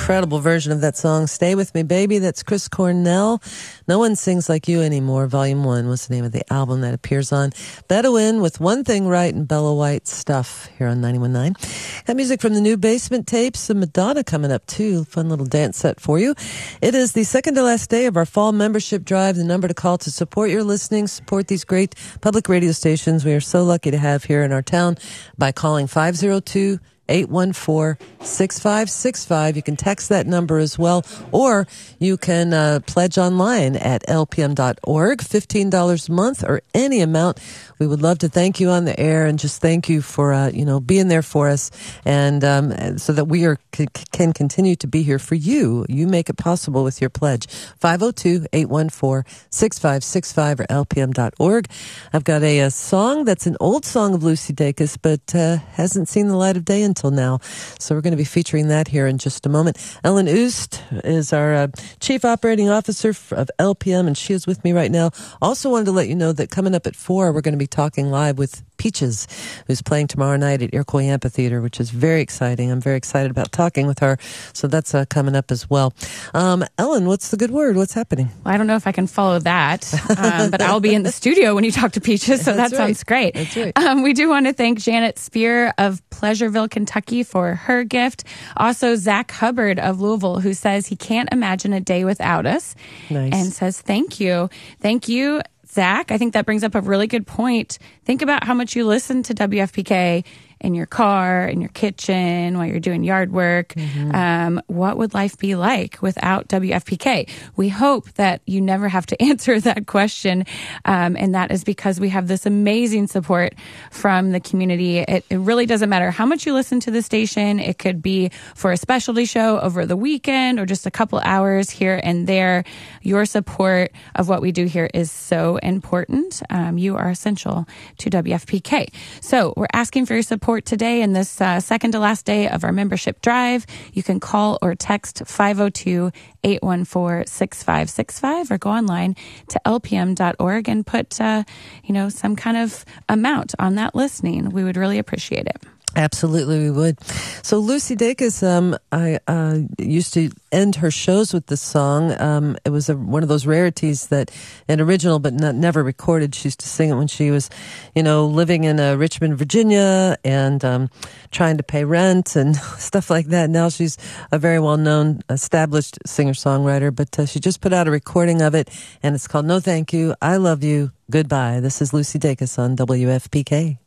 incredible version of that song, Stay With Me Baby. That's Chris Cornell. No One Sings Like You Anymore. Volume 1 was the name of the album that appears on Bedouin with One Thing Right and Bella White Stuff here on 91.9. Got music from the new Basement Tapes, some Madonna coming up too. Fun little dance set for you. It is the second to last day of our fall membership drive. The number to call to support your listening, support these great public radio stations we are so lucky to have here in our town by calling 502-814-6565. You can text that number as well, or you can pledge online at lpm.org, $15 a month or any amount. We would love to thank you on the air and just thank you for, being there for us and so that we can continue to be here for you. You make it possible with your pledge. 502-814-6565 or lpm.org. I've got a song that's an old song of Lucy Dacus, but hasn't seen the light of day until now. So we're going to be featuring that here in just a moment. Ellen Oost is our Chief Operating Officer of LPM, and she is with me right now. Also wanted to let you know that coming up at 4, we're going to be talking live with Peaches, who's playing tomorrow night at Iroquois Amphitheater, which is very exciting. I'm very excited about talking with her. So that's coming up as well. Ellen, what's the good word? What's happening? Well, I don't know if I can follow that, but I'll be in the studio when you talk to Peaches, so that sounds great. That's right. We do want to thank Janet Spear of Pleasureville, Kentucky for her gift. Also, Zach Hubbard of Louisville, who says he can't imagine a day without us. Nice. And says thank you. Thank you, Zach. I think that brings up a really good point. Think about how much you listen to WFPK in your car, in your kitchen, while you're doing yard work. Mm-hmm. What would life be like without WFPK? We hope that you never have to answer that question. And that is because we have this amazing support from the community. It really doesn't matter how much you listen to the station. It could be for a specialty show over the weekend or just a couple hours here and there. Your support of what we do here is so important. You are essential to WFPK. So we're asking for your support today in this second to last day of our membership drive. You can call or text 502-814-6565 or go online to lpm.org and put, some kind of amount on that listening. We would really appreciate it. Absolutely, we would. So Lucy Dacus, I used to end her shows with this song. It was one of those rarities that an original but never recorded. She used to sing it when she was, living in Richmond, Virginia, and trying to pay rent and stuff like that. Now she's a very well-known, established singer-songwriter, but she just put out a recording of it, and it's called No Thank You, I Love You, Goodbye. This is Lucy Dacus on WFPK.